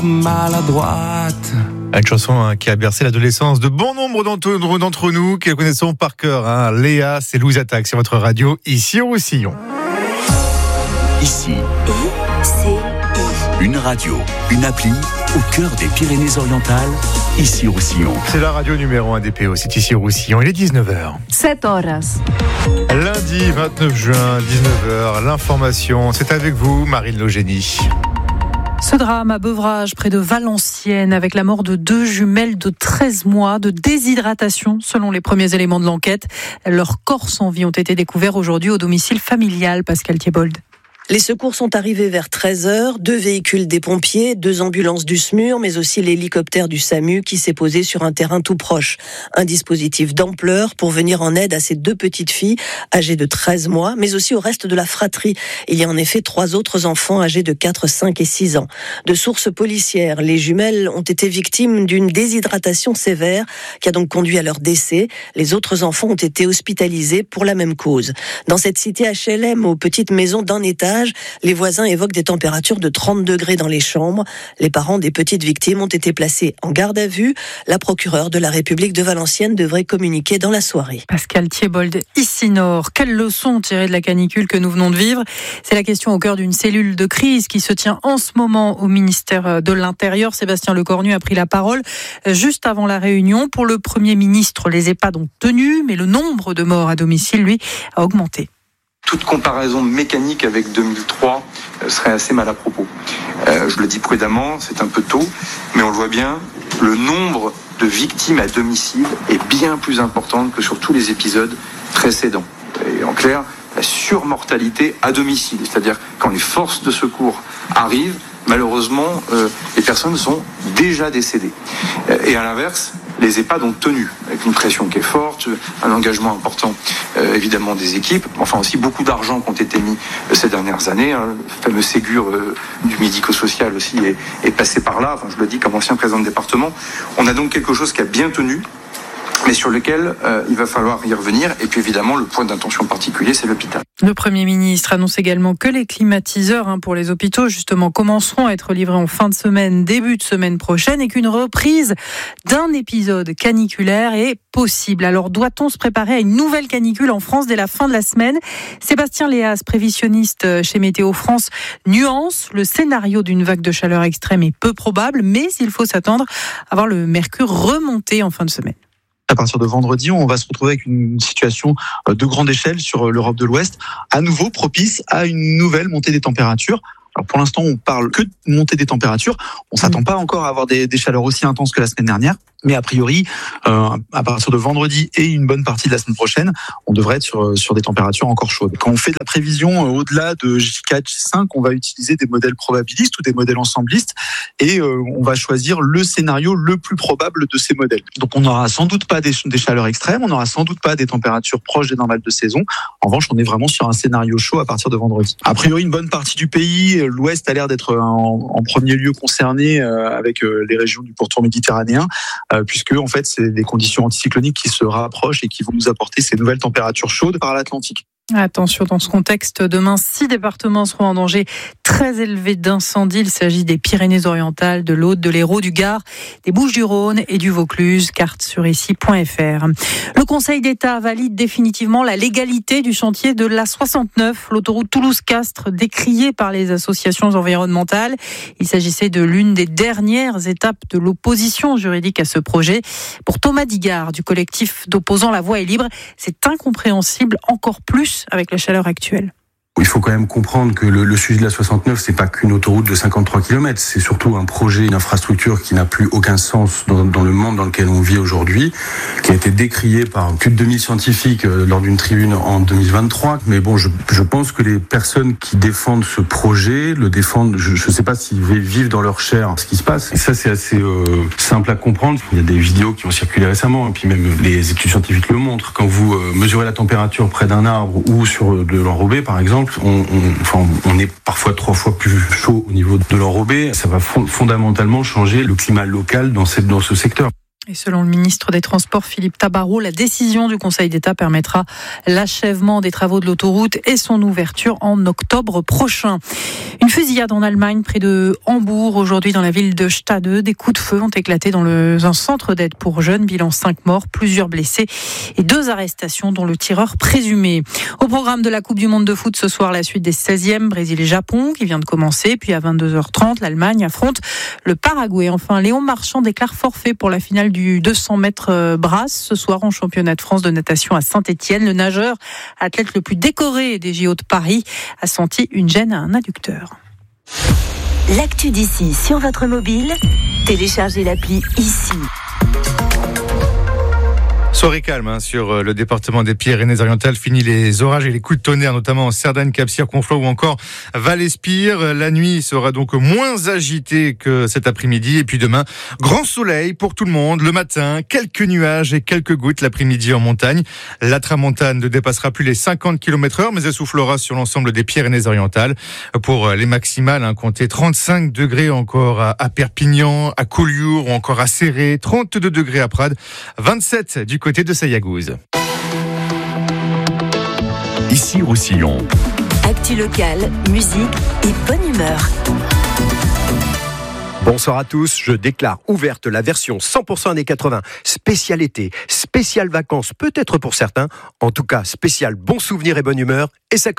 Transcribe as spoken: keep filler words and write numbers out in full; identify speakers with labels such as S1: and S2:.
S1: maladroite.
S2: Une chanson hein, qui a bercé l'adolescence de bon nombre d'entre, d'entre nous, qui la connaissons par cœur. Hein. Léa, c'est Louise Attaque sur votre radio, ici au Roussillon.
S3: Ici, une radio, une appli au cœur des Pyrénées-Orientales, ici au Roussillon.
S2: C'est la radio numéro un des P O, c'est ici au Roussillon. Il est dix-neuf heures.
S4: sept horas.
S2: Lundi vingt-neuf juin, dix-neuf heures, l'information, c'est avec vous, Marine Logénie.
S4: Ce drame à Beuvrages, près de Valenciennes, avec la mort de deux jumelles de treize mois de déshydratation, selon les premiers éléments de l'enquête. Leurs corps sans vie ont été découverts aujourd'hui au domicile familial, Pascal Thiebold.
S5: Les secours sont arrivés vers treize heures, deux véhicules des pompiers, deux ambulances du S M U R, mais aussi l'hélicoptère du SAMU qui s'est posé sur un terrain tout proche. Un dispositif d'ampleur pour venir en aide à ces deux petites filles âgées de treize mois, mais aussi au reste de la fratrie. Il y a en effet trois autres enfants âgés de quatre, cinq et six ans. De sources policières, les jumelles ont été victimes d'une déshydratation sévère qui a donc conduit à leur décès. Les autres enfants ont été hospitalisés pour la même cause. Dans cette cité H L M aux petites maisons d'un étage, les voisins évoquent des températures de trente degrés dans les chambres. Les parents des petites victimes ont été placés en garde à vue. La procureure de la République de Valenciennes devrait communiquer dans la soirée.
S4: Pascal Thiebold, ici Nord. Quelle leçon tirer de la canicule que nous venons de vivre ? C'est la question au cœur d'une cellule de crise qui se tient en ce moment au ministère de l'Intérieur. Sébastien Lecornu a pris la parole juste avant la réunion. Pour le Premier ministre, les EHPAD ont tenu, mais le nombre de morts à domicile, lui, a augmenté.
S6: Toute comparaison mécanique avec deux mille trois serait assez mal à propos. Euh, je le dis prudemment, c'est un peu tôt, mais on le voit bien, le nombre de victimes à domicile est bien plus important que sur tous les épisodes précédents. Et en clair, la surmortalité à domicile, c'est-à-dire quand les forces de secours arrivent, malheureusement, euh, les personnes sont déjà décédées. Et à l'inverse, les EHPAD ont tenu, avec une pression qui est forte, un engagement important euh, évidemment des équipes, enfin aussi beaucoup d'argent qui ont été mis euh, ces dernières années. Hein, le fameux Ségur euh, du médico-social aussi est, est passé par là, enfin, je le dis comme ancien président de département. On a donc quelque chose qui a bien tenu, mais sur lequel euh, il va falloir y revenir. Et puis évidemment, le point d'intention particulier, c'est l'hôpital.
S4: Le Premier ministre annonce également que les climatiseurs hein, pour les hôpitaux, justement, commenceront à être livrés en fin de semaine, début de semaine prochaine, et qu'une reprise d'un épisode caniculaire est possible. Alors, doit-on se préparer à une nouvelle canicule en France dès la fin de la semaine ? Sébastien Léas, prévisionniste chez Météo France, nuance. Le scénario d'une vague de chaleur extrême est peu probable, mais il faut s'attendre à voir le mercure remonter en fin de semaine.
S7: À partir de vendredi, on va se retrouver avec une situation de grande échelle sur l'Europe de l'Ouest, à nouveau propice à une nouvelle montée des températures. Alors pour l'instant, on parle que de montée des températures. On s'attend pas encore à avoir des, des chaleurs aussi intenses que la semaine dernière. Mais a priori, euh, à partir de vendredi et une bonne partie de la semaine prochaine, on devrait être sur, sur des températures encore chaudes. Quand on fait de la prévision euh, au-delà de J quatre, J cinq, on va utiliser des modèles probabilistes ou des modèles ensemblistes et euh, on va choisir le scénario le plus probable de ces modèles. Donc on n'aura sans doute pas des, des chaleurs extrêmes, on n'aura sans doute pas des températures proches des normales de saison. En revanche, on est vraiment sur un scénario chaud à partir de vendredi. A priori, une bonne partie du pays, l'Ouest a l'air d'être en, en premier lieu concerné euh, avec euh, les régions du pourtour méditerranéen. Euh, puisque en fait c'est des conditions anticycloniques qui se rapprochent et qui vont nous apporter ces nouvelles températures chaudes par l'Atlantique.
S4: Attention, dans ce contexte, demain, six départements seront en danger très élevé d'incendie. Il s'agit des Pyrénées-Orientales, de l'Aude, de l'Hérault, du Gard, des Bouches-du-Rhône et du Vaucluse. Carte sur ici point f r. Le Conseil d'État valide définitivement la légalité du chantier de l'A soixante-neuf, l'autoroute Toulouse-Castres, décriée par les associations environnementales. Il s'agissait de l'une des dernières étapes de l'opposition juridique à ce projet. Pour Thomas Digard, du collectif d'opposants La Voie est libre, c'est incompréhensible encore plus avec la chaleur actuelle.
S8: Il faut quand même comprendre que le, le sujet de la soixante-neuf, c'est pas qu'une autoroute de cinquante-trois kilomètres, c'est surtout un projet, une infrastructure qui n'a plus aucun sens dans, dans le monde dans lequel on vit aujourd'hui, qui a été décrié par plus de deux mille scientifiques euh, lors d'une tribune en deux mille vingt-trois. Mais bon, je, je pense que les personnes qui défendent ce projet le défendent, je ne sais pas s'ils vivent dans leur chair ce qui se passe. Et ça, c'est assez euh, simple à comprendre. Il y a des vidéos qui ont circulé récemment, et puis même les études scientifiques le montrent. Quand vous euh, mesurez la température près d'un arbre ou sur de l'enrobé, par exemple, On, on, enfin, on est parfois trois fois plus chaud au niveau de l'enrobé. Ça va fond, fondamentalement changer le climat local dans, cette, dans ce secteur.
S4: Et selon le ministre des Transports, Philippe Tabarot, la décision du Conseil d'État permettra l'achèvement des travaux de l'autoroute et son ouverture en octobre prochain. Une fusillade en Allemagne, près de Hambourg, aujourd'hui dans la ville de Stade. Des coups de feu ont éclaté dans le, un centre d'aide pour jeunes. Bilan cinq morts, plusieurs blessés et deux arrestations, dont le tireur présumé. Au programme de la Coupe du Monde de foot ce soir, la suite des seizièmes, Brésil et Japon, qui vient de commencer. Puis à vingt-deux heures trente, l'Allemagne affronte le Paraguay. Enfin, Léon Marchand déclare forfait pour la finale du deux cents mètres brasse ce soir en championnat de France de natation à Saint-Étienne. Le nageur, athlète le plus décoré des J O de Paris, a senti une gêne à un adducteur.
S1: L'actu d'ici sur votre mobile, téléchargez l'appli ici.
S2: Soirée calme hein, sur le département des Pyrénées-Orientales. Fini les orages et les coups de tonnerre, notamment en Cerdagne, Cap-Cyr, Conflans ou encore Val-Espire. La nuit sera donc moins agitée que cet après-midi. Et puis demain, grand soleil pour tout le monde. Le matin, quelques nuages et quelques gouttes l'après-midi en montagne. La tramontane ne dépassera plus les cinquante kilomètres heure, mais elle soufflera sur l'ensemble des Pyrénées-Orientales. Pour les maximales, hein, comptez trente-cinq degrés encore à Perpignan, à Collioure ou encore à Céré, trente-deux degrés à Prades, vingt-sept du côté de Sayagouz.
S3: Ici Roussillon.
S1: Actu locale, musique et bonne humeur.
S9: Bonsoir à tous, je déclare ouverte la version cent pour cent années quatre-vingts, spécial été, spécial vacances peut-être pour certains, en tout cas spécial bon souvenir et bonne humeur, et ça